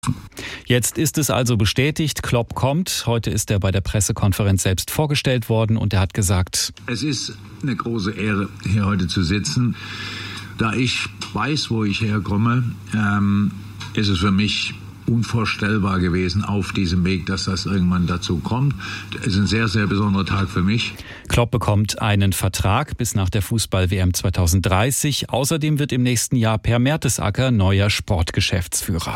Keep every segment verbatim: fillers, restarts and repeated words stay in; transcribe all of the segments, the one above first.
Jetzt ist es also bestätigt, Klopp kommt. Heute ist er bei der Pressekonferenz selbst vorgestellt worden und er hat gesagt: Es ist eine große Ehre, hier heute zu sitzen. Da ich weiß, wo ich herkomme, ähm, ist es für mich unvorstellbar gewesen auf diesem Weg, dass das irgendwann dazu kommt. Es ist ein sehr, sehr besonderer Tag für mich. Klopp bekommt einen Vertrag bis nach der Fußball-W M zwanzig dreißig. Außerdem wird im nächsten Jahr Per Mertesacker neuer Sportgeschäftsführer.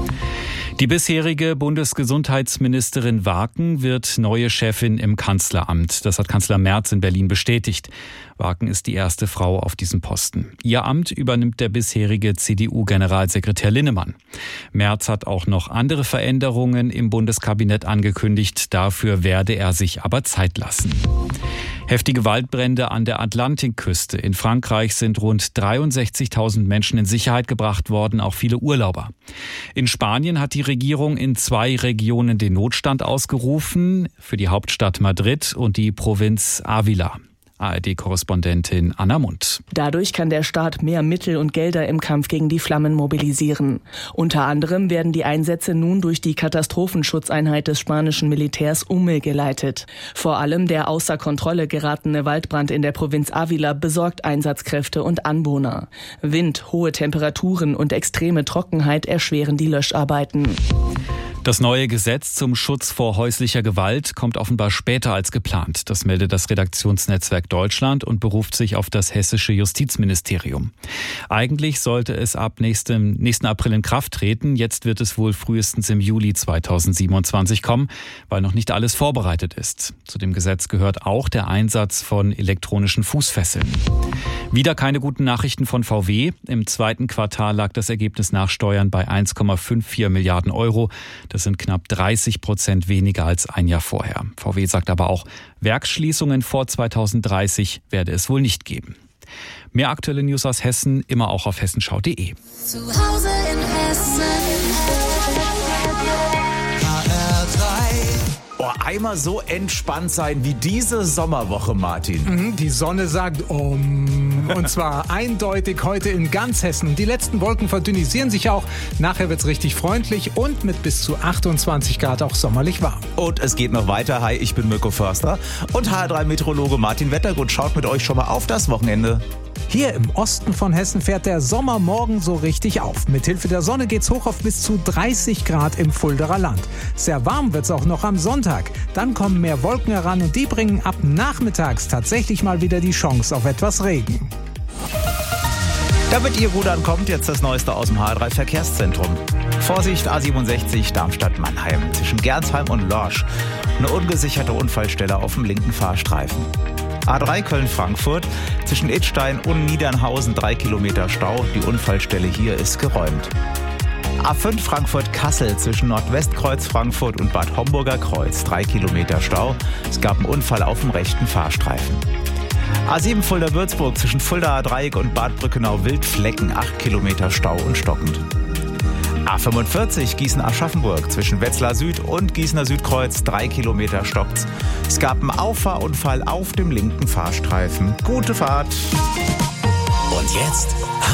Die bisherige Bundesgesundheitsministerin Warken wird neue Chefin im Kanzleramt. Das hat Kanzler Merz in Berlin bestätigt. Warken ist die erste Frau auf diesem Posten. Ihr Amt übernimmt der bisherige C D U-Generalsekretär Linnemann. Merz hat auch noch andere Veränderungen im Bundeskabinett angekündigt. Dafür werde er sich aber Zeit lassen. Heftige Waldbrände an der Atlantikküste. In Frankreich sind rund dreiundsechzigtausend Menschen in Sicherheit gebracht worden, auch viele Urlauber. In Spanien hat die Regierung in zwei Regionen den Notstand ausgerufen, für die Hauptstadt Madrid und die Provinz Ávila. A R D-Korrespondentin Anna Mundt. Dadurch kann der Staat mehr Mittel und Gelder im Kampf gegen die Flammen mobilisieren. Unter anderem werden die Einsätze nun durch die Katastrophenschutzeinheit des spanischen Militärs umgeleitet. Vor allem der außer Kontrolle geratene Waldbrand in der Provinz Ávila besorgt Einsatzkräfte und Anwohner. Wind, hohe Temperaturen und extreme Trockenheit erschweren die Löscharbeiten. Das neue Gesetz zum Schutz vor häuslicher Gewalt kommt offenbar später als geplant. Das meldet das Redaktionsnetzwerk Deutschland und beruft sich auf das hessische Justizministerium. Eigentlich sollte es ab nächstem, nächsten April in Kraft treten. Jetzt wird es wohl frühestens im Juli zweitausendsiebenundzwanzig kommen, weil noch nicht alles vorbereitet ist. Zu dem Gesetz gehört auch der Einsatz von elektronischen Fußfesseln. Wieder keine guten Nachrichten von V W. Im zweiten Quartal lag das Ergebnis nach Steuern bei eins Komma vierundfünfzig Milliarden Euro. Das sind knapp dreißig Prozent weniger als ein Jahr vorher. V W sagt aber auch, Werksschließungen vor zweitausenddreißig werde es wohl nicht geben. Mehr aktuelle News aus Hessen, immer auch auf hessenschau punkt de. Zu Hause in Hessen. Oh, einmal so entspannt sein wie diese Sommerwoche, Martin. Mhm, die Sonne sagt um. Und zwar eindeutig heute in ganz Hessen. Die letzten Wolken verdünnisieren sich auch. Nachher wird's richtig freundlich und mit bis zu achtundzwanzig Grad auch sommerlich warm. Und es geht noch weiter. Hi, ich bin Mirko Förster. Und H R drei Meteorologe Martin Wettergut schaut mit euch schon mal auf das Wochenende. Hier im Osten von Hessen fährt der Sommer morgen so richtig auf. Mithilfe der Sonne geht's hoch auf bis zu dreißig Grad im Fuldaer Land. Sehr warm wird's auch noch am Sonntag. Dann kommen mehr Wolken heran und die bringen ab nachmittags tatsächlich mal wieder die Chance auf etwas Regen. Damit ihr gut ankommt, jetzt das Neueste aus dem H R drei Verkehrszentrum. Vorsicht, A siebenundsechzig Darmstadt-Mannheim zwischen Gernsheim und Lorsch. Eine ungesicherte Unfallstelle auf dem linken Fahrstreifen. A drei Köln-Frankfurt zwischen Idstein und Niedernhausen drei Kilometer Stau. Die Unfallstelle hier ist geräumt. A fünf Frankfurt-Kassel zwischen Nordwestkreuz Frankfurt und Bad Homburger Kreuz drei Kilometer Stau. Es gab einen Unfall auf dem rechten Fahrstreifen. A sieben Fulda-Würzburg zwischen Fuldaer Dreieck und Bad Brückenau-Wildflecken acht Kilometer Stau und stockend. A fünfundvierzig Gießen-Aschaffenburg zwischen Wetzlar Süd und Gießener Südkreuz drei Kilometer stockt's. Es gab einen Auffahrunfall auf dem linken Fahrstreifen. Gute Fahrt! Und jetzt